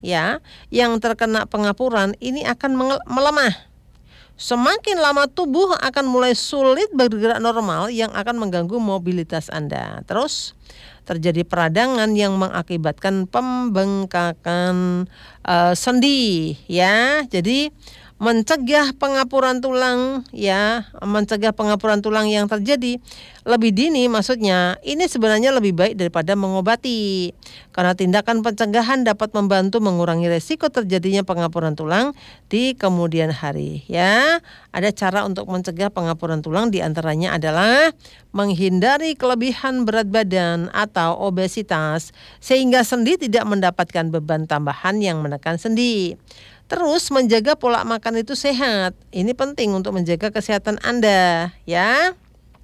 ya yang terkena pengapuran ini akan melemah. Semakin lama tubuh akan mulai sulit bergerak normal yang akan mengganggu mobilitas Anda. Terus terjadi peradangan yang mengakibatkan pembengkakan sendi, ya. Jadi mencegah pengapuran tulang, ya, mencegah pengapuran tulang yang terjadi lebih dini, maksudnya ini sebenarnya lebih baik daripada mengobati, karena tindakan pencegahan dapat membantu mengurangi resiko terjadinya pengapuran tulang di kemudian hari, ya. Ada cara untuk mencegah pengapuran tulang, diantaranya adalah menghindari kelebihan berat badan atau obesitas sehingga sendi tidak mendapatkan beban tambahan yang menekan sendi. Terus menjaga pola makan itu sehat. Ini penting untuk menjaga kesehatan Anda, ya.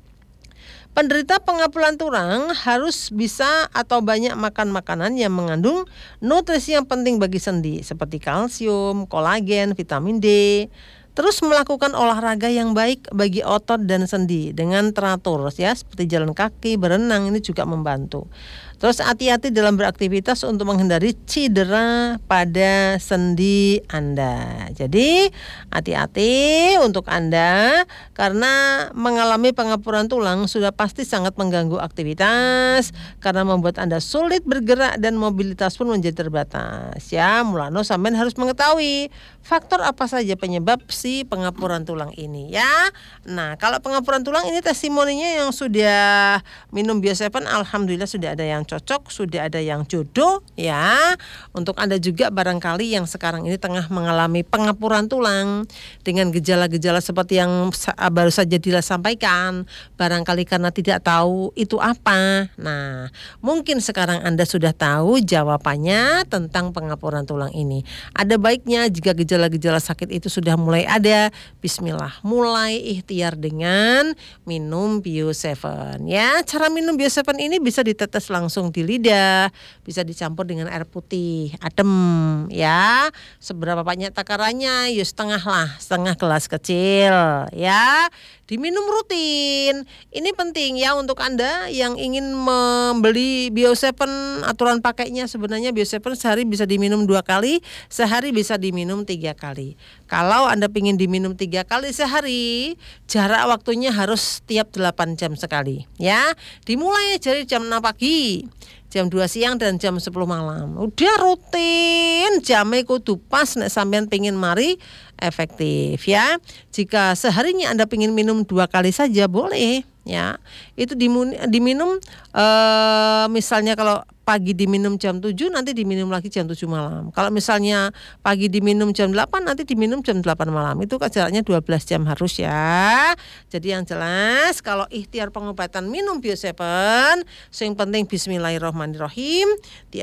Penderita pengapuran tulang harus bisa atau banyak makan makanan yang mengandung nutrisi yang penting bagi sendi seperti kalsium, kolagen, vitamin D. Terus melakukan olahraga yang baik bagi otot dan sendi dengan teratur, ya, seperti jalan kaki, berenang, ini juga membantu. Terus hati-hati dalam beraktivitas untuk menghindari cedera pada sendi Anda. Jadi hati-hati untuk Anda karena mengalami pengapuran tulang sudah pasti sangat mengganggu aktivitas karena membuat Anda sulit bergerak dan mobilitas pun menjadi terbatas. Ya, mulano sampean harus mengetahui faktor apa saja penyebab si pengapuran tulang ini, ya. Nah, kalau pengapuran tulang ini testimoninya yang sudah minum Bio7, alhamdulillah sudah ada yang cocok, sudah ada yang jodoh, ya. Untuk Anda juga barangkali yang sekarang ini tengah mengalami pengapuran tulang dengan gejala-gejala seperti yang baru saja Dila sampaikan, barangkali karena tidak tahu itu apa. Nah, mungkin sekarang Anda sudah tahu jawabannya tentang pengapuran tulang ini. Ada baiknya jika gejala-gejala sakit itu sudah mulai ada, bismillah, mulai ikhtiar dengan minum Bio7, ya. Cara minum Bio7 ini bisa ditetes langsung di lidah, bisa dicampur dengan air putih adem, ya. Seberapa banyak takarannya? Ya setengah lah, setengah gelas kecil, ya. Diminum rutin. Ini penting ya untuk Anda yang ingin membeli Bio7. Aturan pakainya sebenarnya Bio7 sehari bisa diminum 2 kali, sehari bisa diminum 3 kali. Kalau Anda ingin diminum 3 kali sehari, jarak waktunya harus tiap 8 jam sekali, ya. Dimulai dari jam 6 pagi, jam 2 siang dan jam 10 malam. Udah rutin, jamnya kudu pas nek sampean pengin mari efektif, ya. Jika seharinya Anda pengin minum 2 kali saja boleh, ya. Itu diminum misalnya kalau pagi diminum jam 7, nanti diminum lagi jam 7 malam. Kalau misalnya pagi diminum jam 8, nanti diminum jam 8 malam. Itu kan jaraknya 12 jam harus, ya. Jadi yang jelas kalau ikhtiar pengobatan minum Bio7, yang penting bismillahirrahmanirrahim, di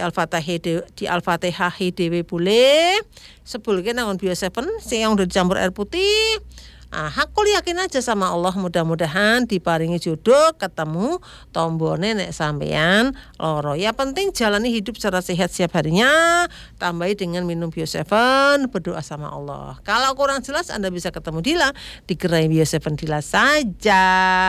Al-Fatihah dhewe boleh. Sebelumnya nangon Bio7 sing yang udah dicampur air putih. Aku yakin aja sama Allah, mudah-mudahan diparingi jodoh, ketemu tombone nek sampean loro. Ya penting jalani hidup secara sehat setiap harinya, tambahi dengan minum Bio7, berdoa sama Allah. Kalau kurang jelas Anda bisa ketemu Dila di gerai Bio7 Dila saja.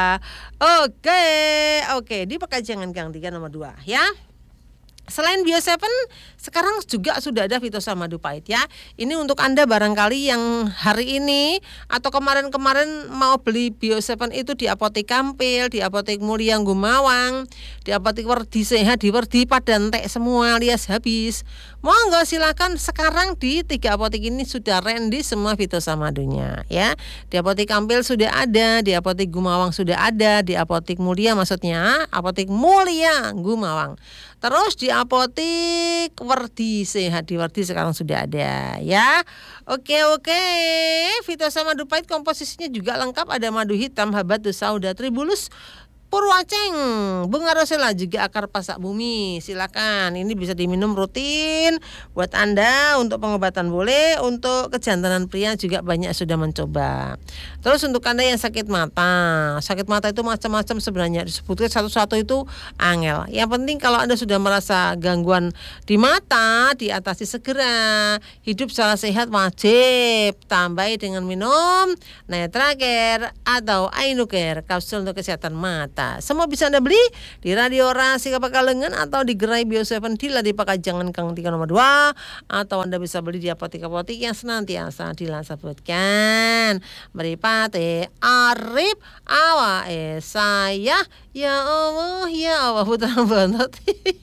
Oke, di pekajangan Gang 3 nomor 2, ya. Selain Bio7, sekarang juga sudah ada Fitosamadu Pahit, ya. Ini untuk Anda barangkali yang hari ini atau kemarin-kemarin mau beli Bio7 itu di Apotek Kampil, di Apotek Mulia Gumawang, di Apotek Werdi Sehat, di Werdi pada entek semua alias habis. Monggo silakan, sekarang di 3 apotek ini sudah ready semua Fitosamadunya, ya. Di Apotek Kampil sudah ada, di Apotek Gumawang sudah ada, di Apotek Mulia maksudnya Apotek Mulia Gumawang. Terus di Apotek Werdi Sehat, di Werdi sekarang sudah ada, ya. Oke. Fitosamadu Pahit komposisinya juga lengkap, ada madu hitam, habatus sauda, tribulus, Purwaceng, bunga rosella, juga akar pasak bumi. Silakan, ini bisa diminum rutin buat Anda, untuk pengobatan boleh, untuk kejantanan pria juga banyak sudah mencoba. Terus untuk Anda yang sakit mata itu macam-macam sebenarnya, disebutkan satu-satu itu angel. Yang penting kalau Anda sudah merasa gangguan di mata, diatasi segera. Hidup secara sehat wajib tambahi dengan minum Netracare atau Ainucare, kapsul untuk kesehatan mata. kita. Semua bisa Anda beli di Radio Rasi Pekalongan atau di Gerai Bio 7 di Ladi Pakajangan Kang 3 nomor 2, atau Anda bisa beli di apotek-apotek yang senantiasa disebutkan. Mripate arif awake saya ya Allah putra bontot.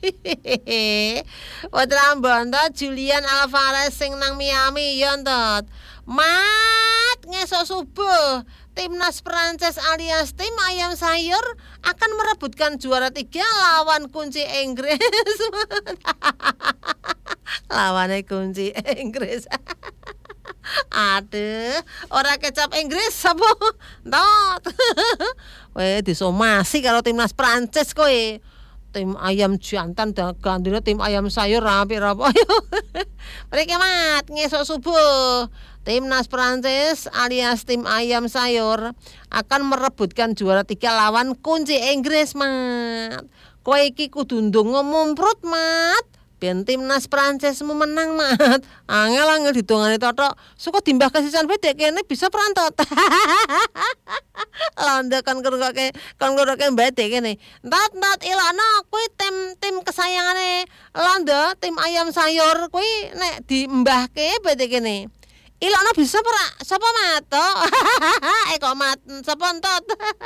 Putra bontot Julian Alvarez sing nang Miami ya entot. Mat ngesok subuh Timnas Prancis alias tim ayam sayur akan merebutkan juara 3 lawan kunci Inggris. Lawannya kunci Inggris. Aduh, ora kecap Inggris apa? Ndot. Weh disomasi karo Timnas Prancis kowe. Tim ayam jantan gandine tim ayam sayur rapi apa. Mereka mat ngesok subuh Timnas Prancis alias tim ayam sayur akan merebutkan juara 3 lawan kunci Inggris, Mat. Kowe iki kudu ndonga mumprut, Mat. Ben Timnas Prancis menang, Mat. Angel didongane totok. Suka dimbah kesisan bedek kene bisa perantot. Landa kan ngeroke bedek kene. Ntat ilana kuwi tim kesayangane Landa, tim ayam sayur kuwi nek dimbahke bedek kene. Ilana bisa pera sapa mato? Kok mat sapa entot?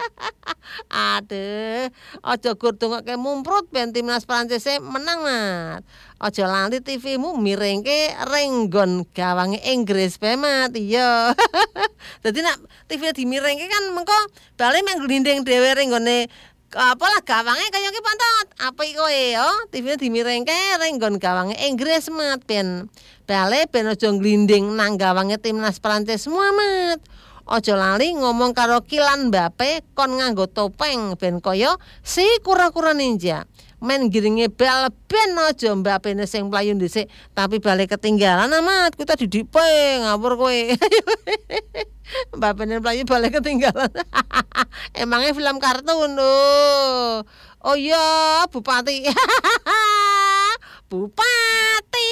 Aduh, aja gur dongake mumprut ben Timnas Prancis menang, Mat. Aja lali TV-mu miringke renggon gawange Inggris bae, Mat. Iya. Dadi nek TV dimiringke kan mengko bali mek glinding dhewe renggone apalah gawange kaya ki pantot. Apik kowe yo, TV dimiringke renggon gawange Inggris, Mat, ben bale ben aja glinding nang gawange Timnas Prancis Muhammad. Aja lali ngomong karo Kylian Mbappe kon nganggo topeng ben kaya si kura-kura ninja. Men giringe bal ben aja Mbappe sing mlayu dhisik tapi balik ketinggalan amat. Ku tadi dipe ngawur kowe. Mbappe mlayu balik ketinggalan. Emangnya film kartun lho. Oh iya, Bupati. Bupati.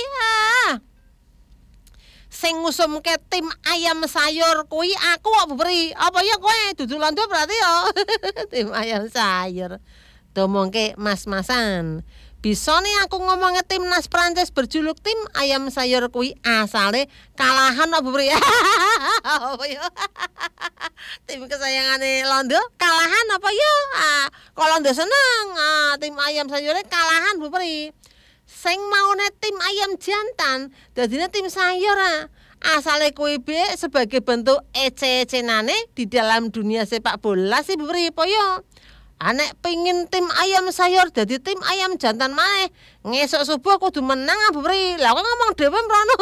Sing ngusumke tim ayam sayur kuwi aku kok beri. Apa ya kowe dudu Londo berarti ya. Tim ayam sayur. Domongke mas-masan. Bisa nih aku ngomongnya Timnas Prancis berjuluk tim ayam sayur kuwi asale kalahan apa beri. Apa ya? Tim kesayangane Londo kalahan apa ya? Kalau Londo seneng tim ayam sayurnya kalahan Bu Pri. Sing maune tim ayam jantan dadine tim sayur asale kuwi sebagai bentuk ece-ecenane di dalam dunia sepak bola sih Bu Pri po yo. Anek pengin tim ayam sayur dadi tim ayam jantan maneh ngesok subuh kudu menang Bu Pri. Lah kok ngomong dhewe mrono.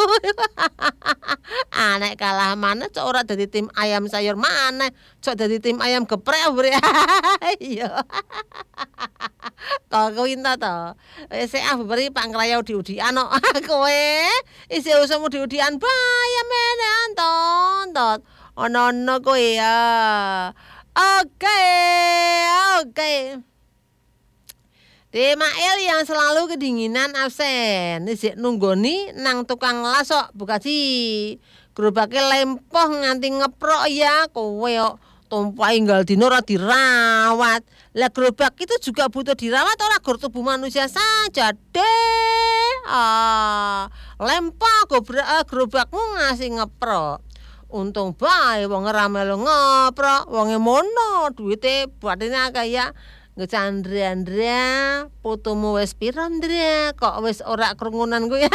Anek kalah maneh cok ora dadi tim ayam sayur maneh cok dadi tim ayam geprek Bu Pri. Iya. Kok kuwinta to. Wis Bu Pri Pak ngrayau diudian kok. Kowe isih usum diudian bae menan tonton. Ono-ono kowe ya. Oke. Demael yang selalu kedinginan absen. Isik nunggoni nang tukang lasok Bukasi. Gerobake lempoh nganti ngeprok ya kowe kok tumpahi nggal dino ora dirawat. Lah gerobak itu juga butuh dirawat ora gur tubuh manusia saja deh. Lempoh gerobakmu ngasih ngeprok. Untung bae wong ora melu ngoprok, wonge mono duwite batine akeh ya. Ngecandra putumu wis pira Ndra? Kok wis ora krungunan kuwi.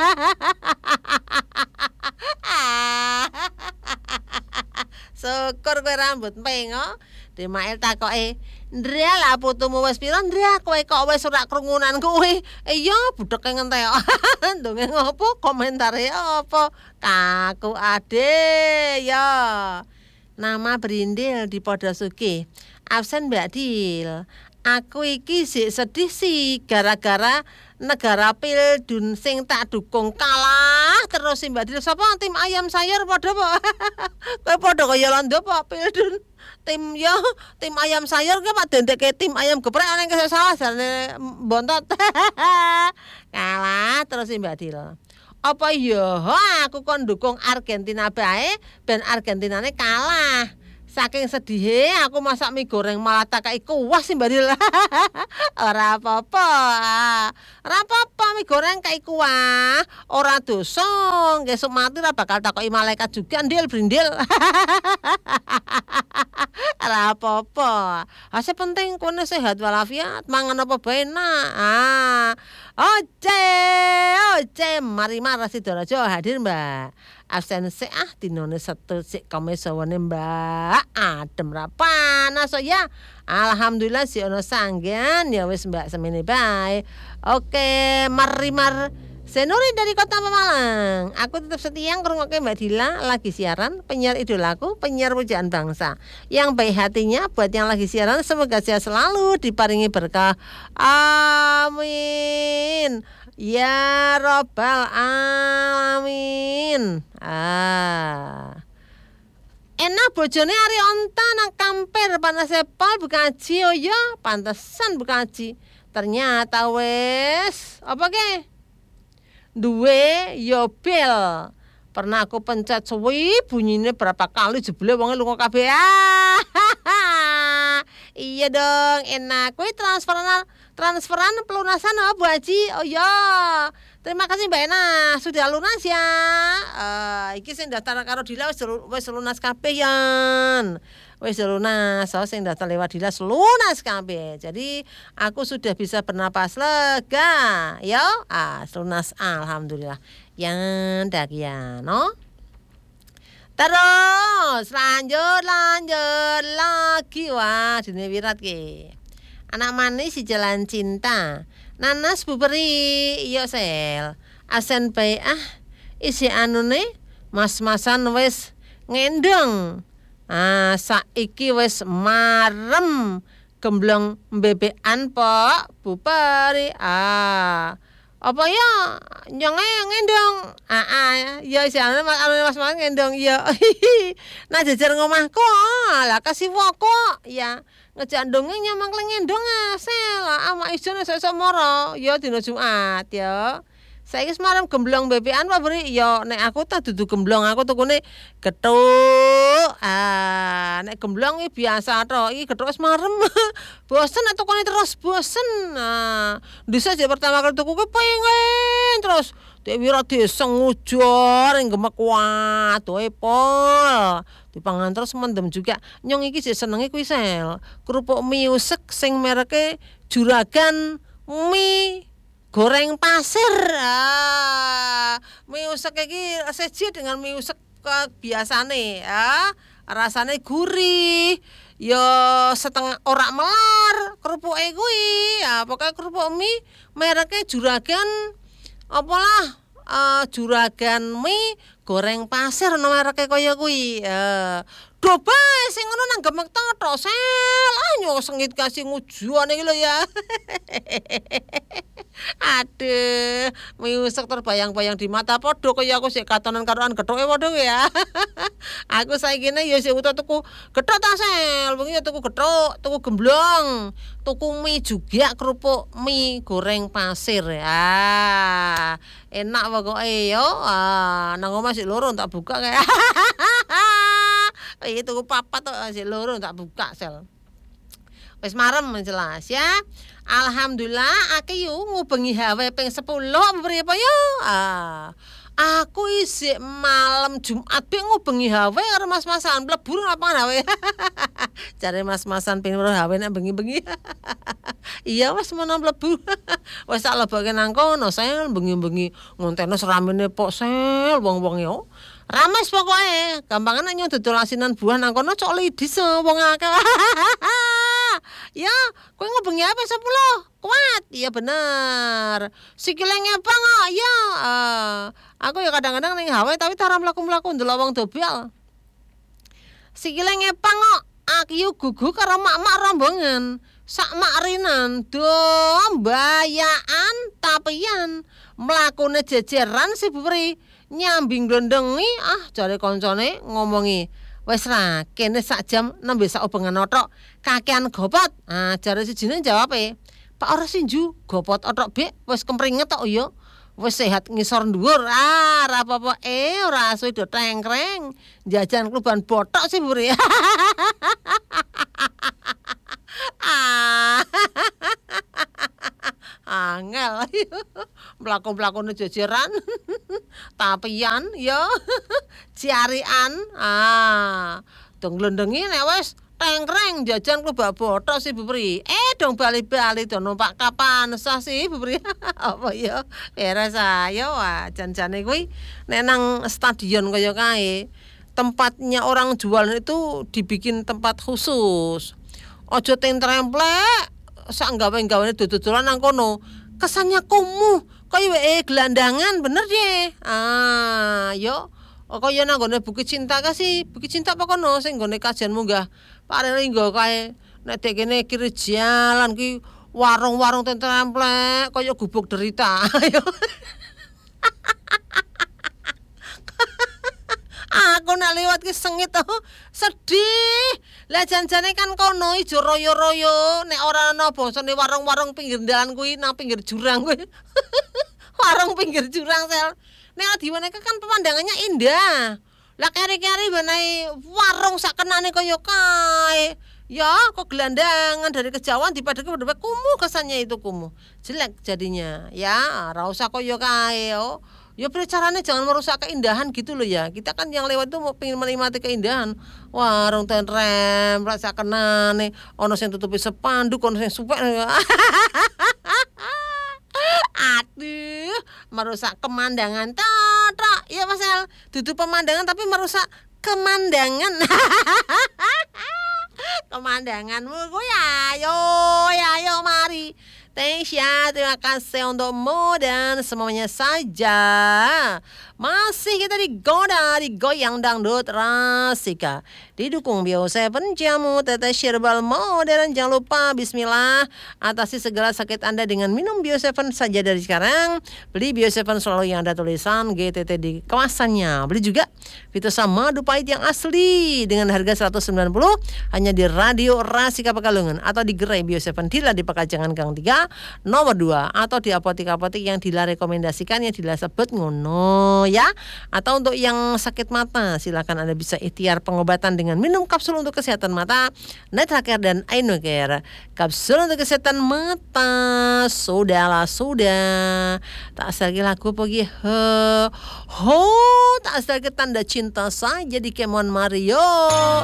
Syukur kowe rambut pengo. Demael takoke, "Ndra lah putumu wis pira Ndra? Kowe kok wis ora krungunan kuwi?" Iya, budheke ngentek. Ndonge ngopo? Komentare apa? Kaku ade ya. Nama Brindil di Podasuki. Absen Mbak Dil. Aku iki sedih sih gara-gara negara Pildun sing tak dukung kalah terus Mbak Dil. Sapa tim ayam sayur padha apa? Kowe padha kaya Londo apa Pildun? Tim ayam sayur ke Pak dendeke tim ayam geprek ana yang salah jane bontot. Kalah terus Mbak Dil. Apa iya aku kon dukung Argentina bae ben Argentinane kalah. Saking sedih aku masak mie goreng malah tak kei kuah sih Mbak Dil. Ora apa-apa. Ora apa-apa mie goreng kei kuah. Ora dosa, ngesuk mati ra bakal takoki malaikat juga ndil brindil. Ora apa-apa. Ase penting kene sehat walafiat, mangan apa bae nak. Oce, mari marah Sidoarjo hadir Mbak. Absen sik dinone Setu sik Kamis sawane Mbak. Adem ra panas ya. Alhamdulillah si ono sanggean ya wis Mbak semene bae. Oke, mari Senuri dari Kota Pemalang. Aku tetap setia ngrungokke Mbak Dila lagi siaran, penyiar idolaku, penyiar pujaan bangsa. Yang baik hatinya buat yang lagi siaran semoga sehat selalu diparingi berkah. Amin. Ya Rabbal Alamin. Enak bojone Ari Onta nang kamper panas sepal bukaji oh ya, pantesan bukaji. Ternyata wes apa ke? Duwe yo bel. Pernah aku pencet suwi bunyine berapa kali jebule wonge lunga kabeh. Iya dong, enak. Kuwi transferan pelunasan apa Bu Haji? Oh ya. Terima kasih Mbak Ena, sudah lunas ya. Iki sing daftar karo Dila wis lunas kabeh yan. Wis lunas, sing daftar lewat Dila lunas kabeh. Jadi aku sudah bisa bernapas lega. Yo, lunas alhamdulillah. Yang dakian, no? Terus lanjut lagi wah dene wirat ki. Anak manis di jalan cinta. Nanas buberi iya sel. Asen bae isi anune mas-masan wis ngendong. Saiki wis marem gemblong bebekan pok buberi. Apa ya nyonge ngendong ya isi anune mas-masan ngendong ya. Nah jajar ngomahku lah kasih kok ya. Ngejak ndonge nyamang ngendong sel ama isone esuk moro ya dina Jumat ya. Saiki semarang gemblong bebekan apa beri ya nek aku tak dudu gemblong aku tukune gethuk. Nek gemblong iki biasa to iki gethuk wis marem. Bosen nek tukune terus bosen. Dhisik jek pertama kali tuku ki pengen terus Dek Wira deseng ngujur ing gemek kuat wae pol. Dipangan terus mendem juga. Nyong iki sik senenge kuwi sel. Kerupuk mie usek sing mereke Juragan mie goreng pasir. Mie usek iki seje dengan mie usek biasane ya. Rasane gurih. Ya setengah ora melar kerupuke kuwi. Ya pokoke kerupuk mie mereke Juragan apalah Juragan mie goreng pasir no mereke kaya kuwi. Do bae sing ngono nang gemek tok sel. Nyok sengit kasih ngujuan iki lho ya. Aduh, mie usek terbayang-bayang di mata padha kaya aku sik katonan karoan gethuke padha ya. Aku saikine ya sik utuh tuku gethuk ta sel. Wingi ya tuku gethuk, tuku gemblong, tuku mie juga kerupuk mie goreng pasir. Enak pokoke yo. Nang omah sik loro tak buka kae. Tuku papat tok sik loro tak buka sel. Wis marem jelas ya. Alhamdulillah aku yo ngubengi hawe ping 10 apa yo. Aku isik malam Jumat pe ngubengi hawe karo mas-masan mlebu lapangan hawe. Jare mas-masan ping weruh hawe nek bengi-bengi. Iya wis menawa mlebu. Wis tak lebokke nang kono sel bengi-bengi ngontene seramene pok sel wong-wong yo. Rames pokoke, gampangan nek dodol asinan buah nang kono cok lidis wong akeh. Ya, kowe ngobengi apa 10? Kuat. Iya bener. Sikile ngepang kok. Ya. Aku ya kadang-kadang ning hawe tapi ora mlaku-mlaku ndelok wong dobel. Sikile ngepang kok. Aku yo gugu karo mak-mak rombongan. Sak makrinan do mbayaan tapian mlakune jejeran si bubri nyambing glondengi jare koncone ngomongi wis ra kene sak jam nembe sak obengan othok kakean gopot. Jare sijine jawabe Pak ora sinju gopot othok bek wis kempringet tok ya Wis sehat ngisor dhuwur. Ora apa-apa. Ora suwe do tengkreng. Jajan kluban botok sih Buri. Angel. Mlaku-mlakune jejeran. Tapian ya. Ciarian. Dong glendhengi nek wis tengkreng jajan klubak botok sih Buri. Dong bali-bali do numpak kapan sah sih Buri. Apa ya? Era saya wah jan-jane kuwi nek nang stadion kaya kae tempatnya orang jualan itu dibikin tempat khusus. Aja templek sak gawe-gawene dodolan nang kono. Kesannya kumuh, kaya gelandangan bener ye. Yo kaya nang gone Bukit Cinta kasih, Bukit Cinta apa kono sing gone kajian munggah. Paring kae nek dek kene kiri jalan ki warung-warung templek kaya gubuk derita. Aku nak liwat ki sengit sedih. Lah jan-jane kan kono ijo royo-royo nek ora ana basane warung-warung pinggir dalan kuwi nang pinggir jurang kuwi. Warung pinggir jurang sel. Nek diwenehke kan pemandangannya indah. Lah keri-keri benahe warung sak kenane kaya kae. Ya, kok gelandangan dari kejauhan dipadake kumuh kesannya itu kumuh. Jelek jadinya. Ya, ora usah kaya kae yo. Ya caranya jangan merusak keindahan gitu loh ya. Kita kan yang lewat itu mau pengen menikmati keindahan. Warung tentrem, rasa kenane, ono sing tutupi sepanduk, ono sing supek. Aduh, merusak pemandangan tok. Ya Mas El, dudu pemandangan tapi merusak kemandangan. Kemandanganmu gue ayo mari. Tesya, terima kasih untukmu dan semuanya saja. Masih kita digoyang dangdut Rasika. Didukung Bio7 Jamu Tetes Herbal Modern. Jangan lupa bismillah atasi segala sakit Anda dengan minum Bio7 saja dari sekarang. Beli Bio7 selalu yang ada tulisan GTT di kemasannya. Beli juga Vitosa Madu Pahit yang asli dengan harga 190 hanya di Radio Rasika Pekalongan atau di gerai Bio7 Dila di Pekajangan Gang 3 nomor 2 atau di apotek-apotek yang Dila rekomendasikan yang Dila sebut ngono ya. Atau untuk yang sakit mata silakan Anda bisa ikhtiar pengobatan dengan minum kapsul untuk kesehatan mata Netracare dan Ainocare. Kapsul untuk kesehatan mata sudah tak lagi lagu pergi tak lagi tanda cinta saja di Kemon Mario.